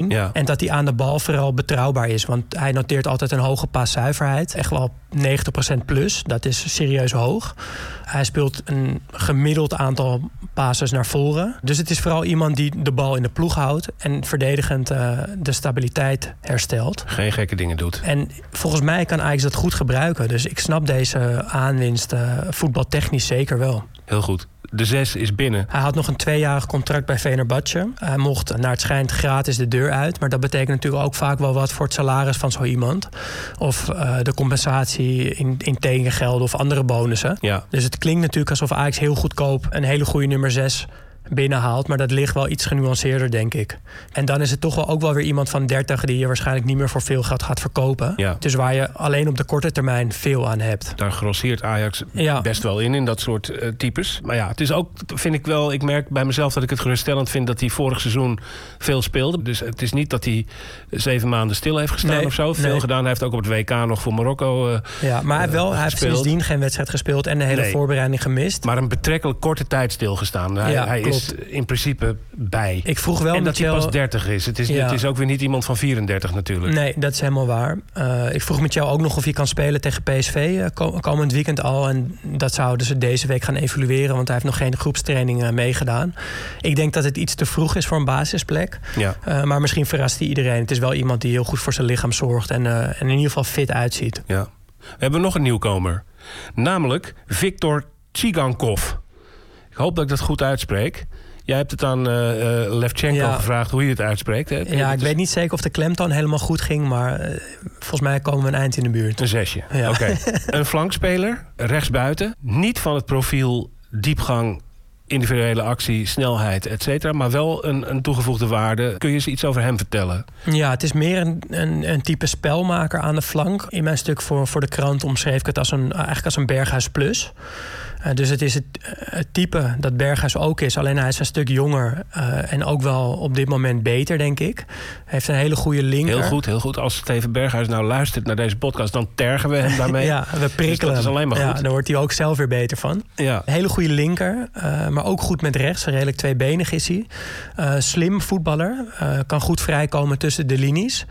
zijn. Ja. En dat hij aan de bal vooral betrouwbaar is. Want hij noteert altijd een hoge paaszuiverheid. Echt wel 90% plus. Dat is serieus hoog. Hij speelt een gemiddeld aantal passes naar voren. Dus het is vooral iemand die de bal in de ploeg houdt en verdedigend de stabiliteit herstelt. Geen gekke dingen doet. En volgens mij kan Ajax dat goed gebruiken. Dus ik snap deze aanwinst voetbaltechnisch zeker wel. Heel goed. De 6 is binnen. Hij had nog een 2-jarig contract bij Fenerbahce. Hij mocht naar het schijnt gratis de deur uit. Maar dat betekent natuurlijk ook vaak wel wat voor het salaris van zo iemand. Of de compensatie in tegengelden of andere bonussen. Ja. Dus het klinkt natuurlijk alsof Ajax heel goedkoop een hele goede nummer 6 binnenhaalt. Maar dat ligt wel iets genuanceerder, denk ik. En dan is het toch wel ook wel weer iemand van 30... die je waarschijnlijk niet meer voor veel geld gaat verkopen. Ja. Dus waar je alleen op de korte termijn veel aan hebt. Daar grosseert Ajax best wel in dat soort types. Maar ja, het is ook, vind ik wel... Ik merk bij mezelf dat ik het geruststellend vind... dat hij vorig seizoen veel speelde. Dus het is niet dat hij 7 maanden stil heeft gestaan of zo. Veel gedaan. Hij heeft ook op het WK nog voor Marokko maar hij heeft sindsdien geen wedstrijd gespeeld... en de hele voorbereiding gemist. Maar een betrekkelijk korte tijd stilgestaan. Hij is in principe bij. Ik vroeg wel en dat hij pas 30 is. Het is ook weer niet iemand van 34 natuurlijk. Nee, dat is helemaal waar. Ik vroeg met jou ook nog of hij kan spelen tegen PSV komend weekend al. En dat zouden ze deze week gaan evalueren... want hij heeft nog geen groepstraining meegedaan. Ik denk dat het iets te vroeg is voor een basisplek. Ja. Maar misschien verrast hij iedereen. Het is wel iemand die heel goed voor zijn lichaam zorgt... en in ieder geval fit uitziet. Ja. We hebben nog een nieuwkomer. Namelijk Viktor Tsigankov. Ik hoop dat ik dat goed uitspreek. Jij hebt het aan Levchenko gevraagd hoe je het uitspreekt. Hè? Ja, ik weet niet zeker of de klemtoon helemaal goed ging... maar volgens mij komen we een eind in de buurt. Een 6. Ja. Oké. Een flankspeler, rechtsbuiten. Niet van het profiel diepgang, individuele actie, snelheid, et cetera, maar wel een toegevoegde waarde. Kun je eens iets over hem vertellen? Ja, het is meer een type spelmaker aan de flank. In mijn stuk voor de krant omschreef ik het eigenlijk als een Berghuis plus. Dus het is het type dat Berghuis ook is. Alleen hij is een stuk jonger en ook wel op dit moment beter, denk ik. Hij heeft een hele goede linker. Heel goed. Als Steven Berghuis nou luistert naar deze podcast... dan tergen we hem daarmee. Ja, we prikkelen. Dus dat is alleen maar goed. Ja, daar wordt hij ook zelf weer beter van. Ja. Een hele goede linker, maar ook goed met rechts. Redelijk tweebenig is hij. Slim voetballer. Kan goed vrijkomen tussen de linies.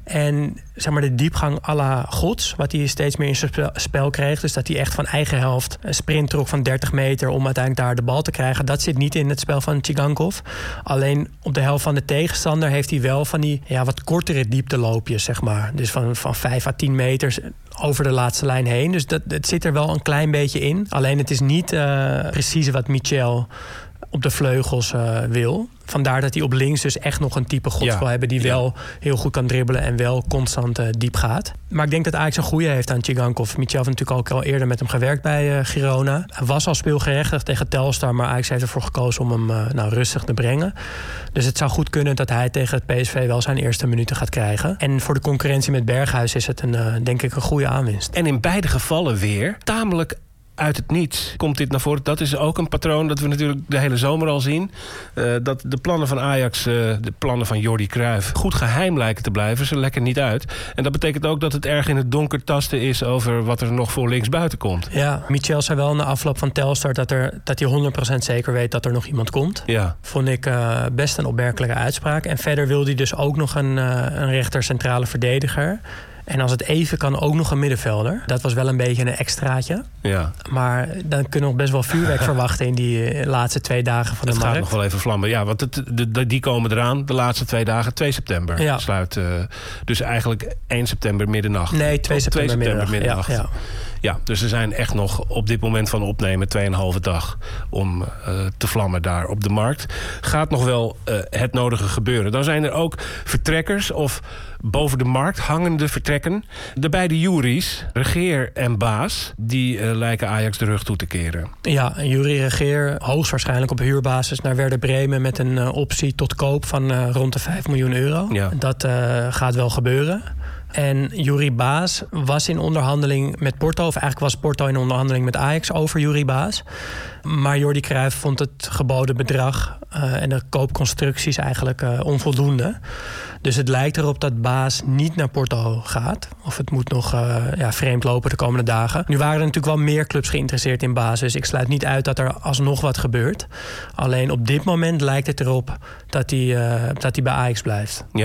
En zeg maar de diepgang à la Gods, wat hij steeds meer in zijn spel kreeg. Dus dat hij echt van eigen helft een sprint trok van 30 meter... om uiteindelijk daar de bal te krijgen. Dat zit niet in het spel van Tsigankov. Alleen op de helft van de tegenstander heeft hij wel van die wat kortere diepteloopjes, zeg maar. Dus van 5 à 10 meter over de laatste lijn heen. Dus het zit er wel een klein beetje in. Alleen het is niet precies wat Michel op de vleugels wil. Vandaar dat hij op links dus echt nog een type God wil hebben... die wel heel goed kan dribbelen en wel constant diep gaat. Maar ik denk dat Ajax een goede heeft aan Tsigankov. Michel heeft natuurlijk ook al eerder met hem gewerkt bij Girona. Hij was al speelgerechtigd tegen Telstar... maar Ajax heeft ervoor gekozen om hem rustig te brengen. Dus het zou goed kunnen dat hij tegen het PSV wel zijn eerste minuten gaat krijgen. En voor de concurrentie met Berghuis is het denk ik een goede aanwinst. En in beide gevallen weer tamelijk uit het niets komt dit naar voren. Dat is ook een patroon dat we natuurlijk de hele zomer al zien. Dat de plannen van Ajax, de plannen van Jordi Cruijff... goed geheim lijken te blijven. Ze lekken niet uit. En dat betekent ook dat het erg in het donker tasten is... over wat er nog voor linksbuiten komt. Ja, Michel zei wel na afloop van Telstar... dat hij 100% zeker weet dat er nog iemand komt. Ja. Vond ik best een opmerkelijke uitspraak. En verder wilde hij dus ook nog een rechter centrale verdediger... En als het even kan, ook nog een middenvelder. Dat was wel een beetje een extraatje. Ja. Maar dan kunnen we nog best wel vuurwerk verwachten... in die laatste 2 dagen van de markt. Het gaat nog wel even vlammen. Ja, want die komen eraan, de laatste 2 dagen. 2 september sluit. Dus eigenlijk 1 september middernacht. Nee, 2 september middernacht. Ja, dus er zijn echt nog op dit moment van opnemen 2,5 dag om te vlammen daar op de markt. Gaat nog wel het nodige gebeuren. Dan zijn er ook vertrekkers of boven de markt hangende vertrekken. De beide Juries, Regeer en Baas, die lijken Ajax de rug toe te keren. Ja, Juri Regeer hoogstwaarschijnlijk op huurbasis naar Werder Bremen... met een optie tot koop van rond de 5 miljoen euro. Ja. Dat gaat wel gebeuren. En Juri Baas was in onderhandeling met Porto... of eigenlijk was Porto in onderhandeling met Ajax over Juri Baas. Maar Jordi Cruijff vond het geboden bedrag... en de koopconstructies eigenlijk onvoldoende. Dus het lijkt erop dat Baas niet naar Porto gaat. Of het moet nog vreemd lopen de komende dagen. Nu waren er natuurlijk wel meer clubs geïnteresseerd in Baas... dus ik sluit niet uit dat er alsnog wat gebeurt. Alleen op dit moment lijkt het erop dat hij bij Ajax blijft. Ja.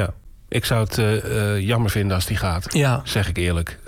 Ik zou het jammer vinden als die gaat. Ja. Zeg ik eerlijk.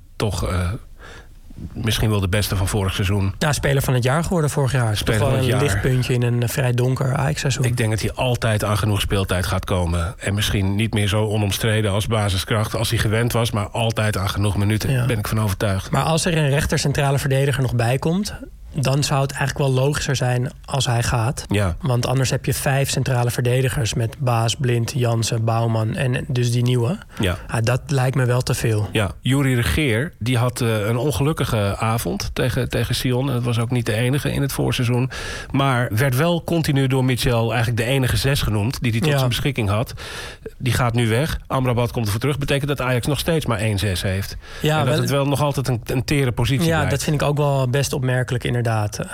Misschien wel de beste van vorig seizoen. Ja, speler van het jaar geworden vorig jaar. Speler toch wel een lichtpuntje in een vrij donker Ajax-seizoen. Ik denk dat hij altijd aan genoeg speeltijd gaat komen. En misschien niet meer zo onomstreden als basiskracht als hij gewend was, maar altijd aan genoeg minuten. Daar ben ik van overtuigd. Maar als er een rechter centrale verdediger nog bij komt, dan zou het eigenlijk wel logischer zijn als hij gaat. Ja. Want anders heb je 5 centrale verdedigers met Baas, Blind, Jansen, Bouwman en dus die nieuwe. Ja. Dat lijkt me wel te veel. Ja. Juri Regeer, die had een ongelukkige avond tegen Sion. Dat was ook niet de enige in het voorseizoen. Maar werd wel continu door Michel eigenlijk de enige 6 genoemd die hij tot zijn beschikking had. Die gaat nu weg. Amrabat komt ervoor terug. Betekent dat Ajax nog steeds maar 1-6 heeft. Ja, en dat het wel nog altijd een tere positie blijft. Ja, dat vind ik ook wel best opmerkelijk inderdaad.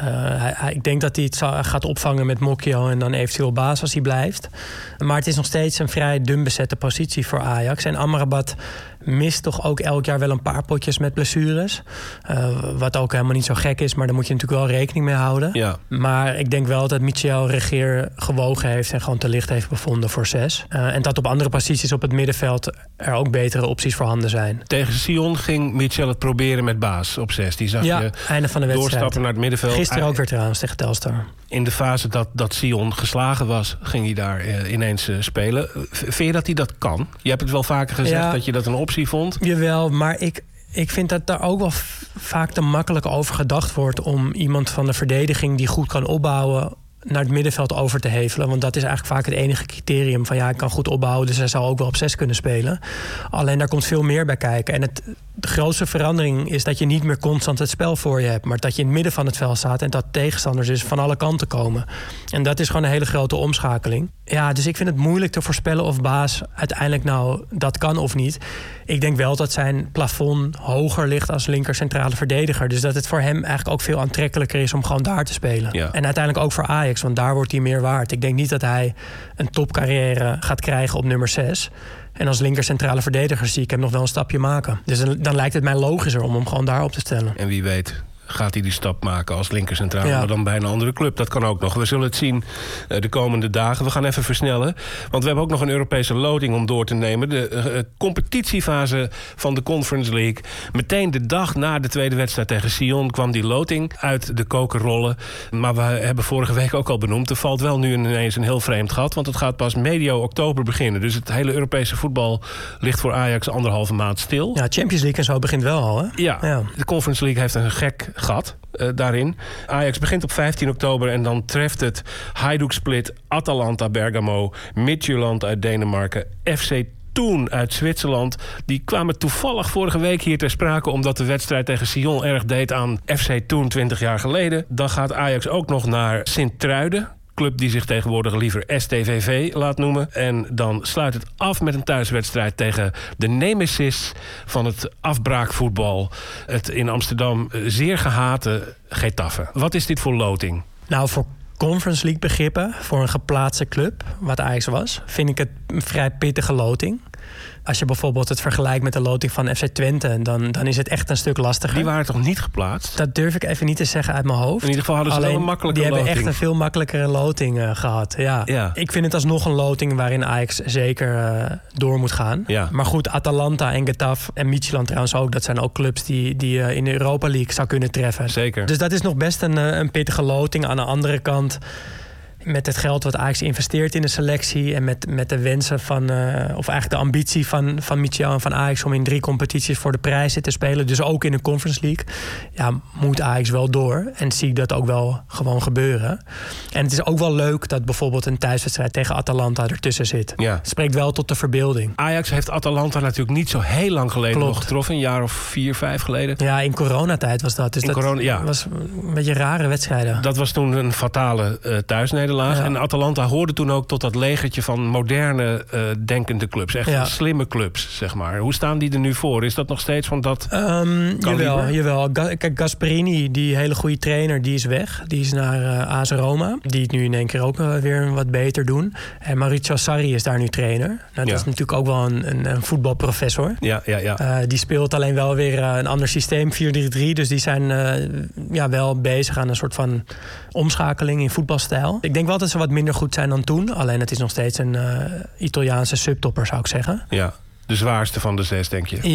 Ik denk dat hij het gaat opvangen met Mokio en dan eventueel Baas als hij blijft. Maar het is nog steeds een vrij dun bezette positie voor Ajax. En Amrabat mist toch ook elk jaar wel een paar potjes met blessures. Wat ook helemaal niet zo gek is, maar daar moet je natuurlijk wel rekening mee houden. Ja. Maar ik denk wel dat Michel Regeer gewogen heeft en gewoon te licht heeft bevonden voor 6. En dat op andere posities op het middenveld er ook betere opties voorhanden zijn. Tegen Sion ging Michel het proberen met Baas op 6. Die zag je einde van de wedstrijd. Doorstappen naar het middenveld. Gisteren ook weer trouwens tegen Telstar. In de fase dat Sion geslagen was, ging hij daar ineens spelen. Vind je dat hij dat kan? Je hebt het wel vaker gezegd dat je dat een optie vond. Jawel, maar ik vind dat daar ook wel vaak te makkelijk over gedacht wordt om iemand van de verdediging die goed kan opbouwen naar het middenveld over te hevelen. Want dat is eigenlijk vaak het enige criterium van hij kan goed opbouwen, dus hij zou ook wel op 6 kunnen spelen. Alleen daar komt veel meer bij kijken. En de grootste verandering is dat je niet meer constant het spel voor je hebt, maar dat je in het midden van het veld staat en dat tegenstanders dus van alle kanten komen. En dat is gewoon een hele grote omschakeling. Ja, dus ik vind het moeilijk te voorspellen of Baas uiteindelijk nou dat kan of niet. Ik denk wel dat zijn plafond hoger ligt als linker centrale verdediger. Dus dat het voor hem eigenlijk ook veel aantrekkelijker is om gewoon daar te spelen. Ja. En uiteindelijk ook voor Ajax, want daar wordt hij meer waard. Ik denk niet dat hij een topcarrière gaat krijgen op nummer 6. En als linker centrale verdediger zie ik hem nog wel een stapje maken. Dus dan lijkt het mij logischer om hem gewoon daar op te stellen. En wie weet gaat hij die stap maken als linkercentrale, maar dan bij een andere club. Dat kan ook nog. We zullen het zien de komende dagen. We gaan even versnellen, want we hebben ook nog een Europese loting om door te nemen. De competitiefase van de Conference League. Meteen de dag na de tweede wedstrijd tegen Sion kwam die loting uit de koker rollen. Maar we hebben vorige week ook al benoemd, er valt wel nu ineens een heel vreemd gat, want het gaat pas medio oktober beginnen. Dus het hele Europese voetbal ligt voor Ajax 1,5 maand stil. Ja, Champions League en zo begint wel al, hè? Ja. De Conference League heeft een gek gat daarin. Ajax begint op 15 oktober en dan treft het Hajduk Split, Atalanta Bergamo, Midtjylland uit Denemarken, FC Thun uit Zwitserland. Die kwamen toevallig vorige week hier ter sprake omdat de wedstrijd tegen Sion erg deed aan FC Thun 20 jaar geleden. Dan gaat Ajax ook nog naar Sint-Truiden, club die zich tegenwoordig liever STVV laat noemen. En dan sluit het af met een thuiswedstrijd tegen de nemesis van het afbraakvoetbal. Het in Amsterdam zeer gehate Getafe. Wat is dit voor loting? Nou, voor Conference League begrippen, voor een geplaatste club, wat Ajax was, vind ik het een vrij pittige loting. Als je bijvoorbeeld het vergelijkt met de loting van FC Twente, dan is het echt een stuk lastiger. Die waren toch niet geplaatst? Dat durf ik even niet te zeggen uit mijn hoofd. In ieder geval hadden ze wel een makkelijke loting. Die hebben echt een veel makkelijkere loting gehad. Ja. Ik vind het alsnog een loting waarin Ajax zeker door moet gaan. Ja. Maar goed, Atalanta en Getafe en Midtjylland trouwens ook, dat zijn ook clubs die in de Europa League zou kunnen treffen. Zeker. Dus dat is nog best een pittige loting. Aan de andere kant, met het geld wat Ajax investeert in de selectie en met de wensen van, of eigenlijk de ambitie van Michel en van Ajax om in 3 competities voor de prijzen te spelen, dus ook in de Conference League, moet Ajax wel door. En zie ik dat ook wel gewoon gebeuren. En het is ook wel leuk dat bijvoorbeeld een thuiswedstrijd tegen Atalanta ertussen zit. Ja. Het spreekt wel tot de verbeelding. Ajax heeft Atalanta natuurlijk niet zo heel lang geleden nog getroffen. Een jaar of 4, 5 geleden. Ja, in coronatijd was dat. Dus was een beetje rare wedstrijden. Dat was toen een fatale thuisnederlaag. Ja. En Atalanta hoorde toen ook tot dat legertje van moderne denkende clubs. Echt slimme clubs, zeg maar. Hoe staan die er nu voor? Is dat nog steeds van dat Jawel. Kijk, Gasperini, die hele goede trainer, die is weg. Die is naar AS Roma. Die het nu in één keer ook weer wat beter doen. En Maurizio Sarri is daar nu trainer. Nou, dat is natuurlijk ook wel een voetbalprofessor. Ja. Die speelt alleen wel weer een ander systeem, 4-3-3. Dus die zijn wel bezig aan een soort van omschakeling in voetbalstijl. Ik denk wel dat ze wat minder goed zijn dan toen. Alleen het is nog steeds een Italiaanse subtopper, zou ik zeggen. Ja, de zwaarste van de 6, denk je?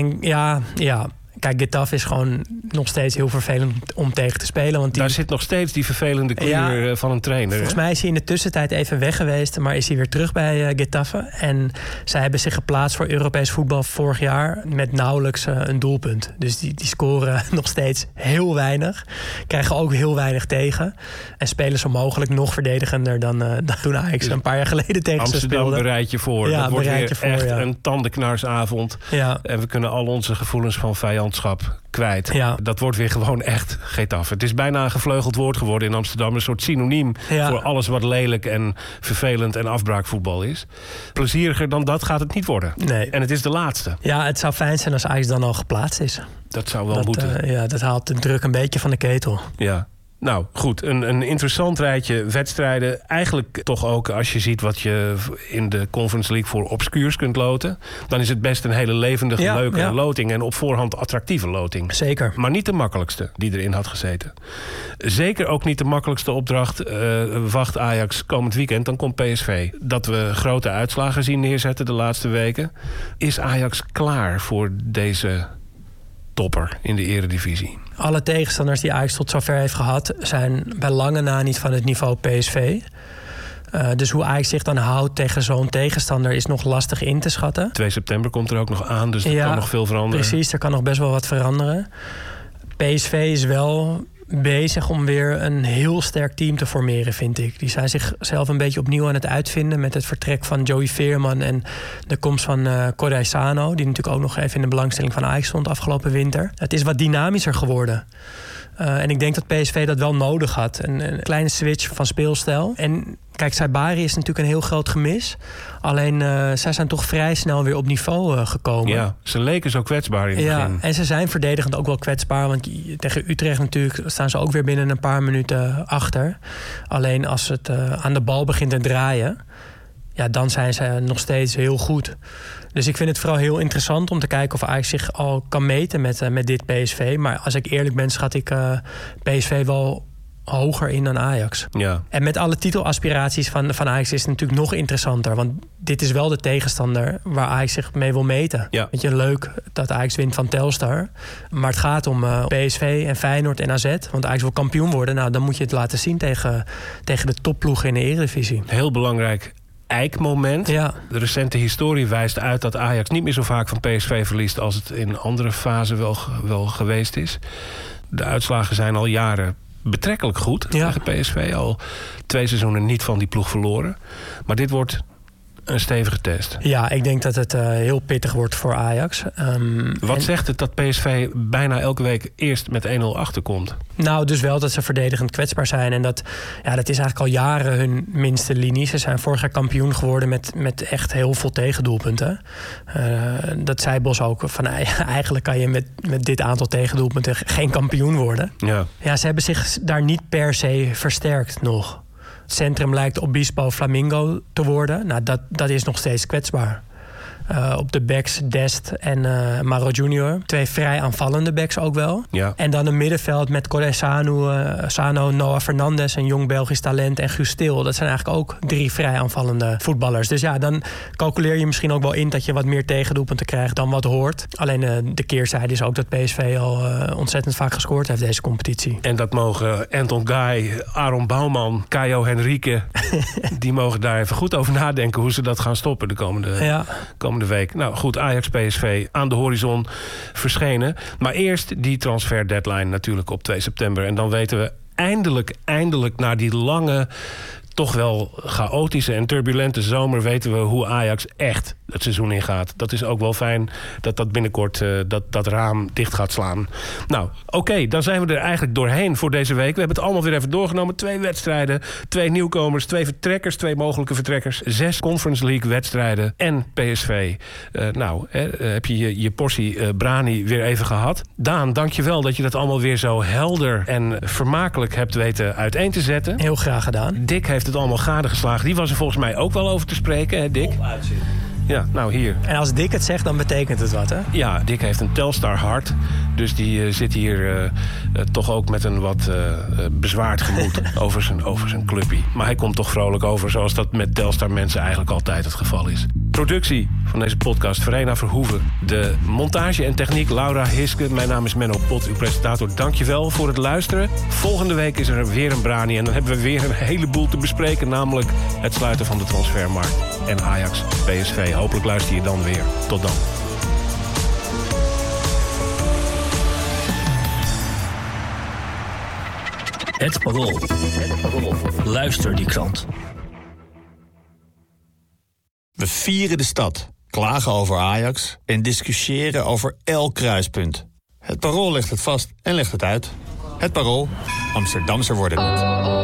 Ja. Kijk, Getafe is gewoon nog steeds heel vervelend om tegen te spelen. Want daar zit nog steeds die vervelende kleur van een trainer. Volgens mij is hij in de tussentijd even weg geweest, maar is hij weer terug bij Getafe. En zij hebben zich geplaatst voor Europees voetbal vorig jaar met nauwelijks een doelpunt. Dus die scoren nog steeds heel weinig. Krijgen ook heel weinig tegen. En spelen zo mogelijk nog verdedigender dan toen Ajax een paar jaar geleden tegen ze speelde. Amsterdam bereid je voor. Ja, dat wordt weer echt ja. een tandenknarsavond. Ja. En we kunnen al onze gevoelens van vijandschap kwijt. Ja. Dat wordt weer gewoon echt Getafe. Het is bijna een gevleugeld woord geworden in Amsterdam. Een soort synoniem voor alles wat lelijk en vervelend en afbraakvoetbal is. Plezieriger dan dat gaat het niet worden. Nee. En het is de laatste. Ja, het zou fijn zijn als Ajax dan al geplaatst is. Dat zou wel moeten. Dat haalt de druk een beetje van de ketel. Ja. Nou, goed. Een interessant rijtje wedstrijden. Eigenlijk toch ook als je ziet wat je in de Conference League voor obscuurs kunt loten. Dan is het best een hele levendige, leuke loting. En op voorhand attractieve loting. Zeker. Maar niet de makkelijkste die erin had gezeten. Zeker ook niet de makkelijkste opdracht. Wacht Ajax komend weekend, dan komt PSV. Dat we grote uitslagen zien neerzetten de laatste weken. Is Ajax klaar voor deze topper in de eredivisie? Alle tegenstanders die Ajax tot zover heeft gehad zijn bij lange na niet van het niveau PSV. Dus hoe Ajax zich dan houdt tegen zo'n tegenstander is nog lastig in te schatten. 2 september komt er ook nog aan, dus er kan nog veel veranderen. Precies, er kan nog best wel wat veranderen. PSV is wel bezig om weer een heel sterk team te formeren, vind ik. Die zijn zichzelf een beetje opnieuw aan het uitvinden met het vertrek van Joey Veerman en de komst van Corey Sano, die natuurlijk ook nog even in de belangstelling van Ajax stond afgelopen winter. Het is wat dynamischer geworden. En ik denk dat PSV dat wel nodig had. Een kleine switch van speelstijl. En kijk, Saibari is natuurlijk een heel groot gemis. Alleen zij zijn toch vrij snel weer op niveau gekomen. Ja, ze leken zo kwetsbaar in het begin. En ze zijn verdedigend ook wel kwetsbaar. Want tegen Utrecht natuurlijk staan ze ook weer binnen een paar minuten achter. Alleen als het aan de bal begint te draaien, ja, dan zijn ze nog steeds heel goed. Dus ik vind het vooral heel interessant om te kijken of Ajax zich al kan meten met dit PSV. Maar als ik eerlijk ben, schat ik PSV wel hoger in dan Ajax. Ja. En met alle titelaspiraties van Ajax is het natuurlijk nog interessanter. Want dit is wel de tegenstander waar Ajax zich mee wil meten. Ja. Weet je, leuk dat Ajax wint van Telstar. Maar het gaat om PSV en Feyenoord en AZ. Want Ajax wil kampioen worden. Nou, dan moet je het laten zien tegen de topploegen in de Eredivisie. Heel belangrijk eikmoment. Ja. De recente historie wijst uit dat Ajax niet meer zo vaak van PSV verliest als het in andere fasen wel geweest is. De uitslagen zijn al jaren betrekkelijk goed tegen PSV. Al 2 seizoenen niet van die ploeg verloren. Maar dit wordt een stevige test. Ja, ik denk dat het heel pittig wordt voor Ajax. Wat zegt het dat PSV bijna elke week eerst met 1-0 achterkomt? Nou, dus wel dat ze verdedigend kwetsbaar zijn. En dat is eigenlijk al jaren hun minste linie. Ze zijn vorig jaar kampioen geworden met echt heel veel tegendoelpunten. Dat zei Bos ook. Van, eigenlijk kan je met dit aantal tegendoelpunten geen kampioen worden. Ja, ze hebben zich daar niet per se versterkt nog. Het centrum lijkt Obispo Flamingo te worden. Nou, dat is nog steeds kwetsbaar. Op de backs Dest en Maro Junior. 2 vrij aanvallende backs ook wel. Ja. En dan een middenveld met Corey Sano, Noah Fernandes, een jong Belgisch talent en Guus Til. Dat zijn eigenlijk ook 3 vrij aanvallende voetballers. Dus ja, dan calculeer je misschien ook wel in dat je wat meer tegendoelpunten krijgt dan wat hoort. Alleen de keerzijde is ook dat PSV al ontzettend vaak gescoord heeft deze competitie. En dat mogen Anton Guy, Aaron Bouwman, Caio Henrique, die mogen daar even goed over nadenken hoe ze dat gaan stoppen de komende week. Nou goed, Ajax PSV aan de horizon verschenen. Maar eerst die transfer deadline natuurlijk op 2 september. En dan weten we eindelijk na die lange, toch wel chaotische en turbulente zomer weten we hoe Ajax echt het seizoen ingaat. Dat is ook wel fijn dat binnenkort dat raam dicht gaat slaan. Nou, oké, dan zijn we er eigenlijk doorheen voor deze week. We hebben het allemaal weer even doorgenomen. 2 wedstrijden, 2 nieuwkomers, 2 vertrekkers, 2 mogelijke vertrekkers, 6 Conference League wedstrijden en PSV. Heb je je portie Brani weer even gehad. Daan, dankjewel dat je dat allemaal weer zo helder en vermakelijk hebt weten uiteen te zetten. Heel graag gedaan. Dick heeft het allemaal gadegeslagen. Die was er volgens mij ook wel over te spreken, hè Dick? Top uitzending. Ja, nou hier. En als Dick het zegt, dan betekent het wat, hè? Ja, Dick heeft een Telstar hart. Dus die zit hier toch ook met een wat bezwaard gemoed over zijn clubpie. Maar hij komt toch vrolijk over, zoals dat met Telstar mensen eigenlijk altijd het geval is. Productie van deze podcast, Verena Verhoeven. De montage en techniek, Laura Hiske. Mijn naam is Menno Pot, uw presentator. Dankjewel voor het luisteren. Volgende week is er weer een brani en dan hebben we weer een heleboel te bespreken. Namelijk het sluiten van de transfermarkt en Ajax PSV. Hopelijk luister je dan weer. Tot dan. Het Parool. Luister die krant. We vieren de stad, klagen over Ajax en discussiëren over elk kruispunt. Het Parool legt het vast en legt het uit. Het Parool. Amsterdamser worden het.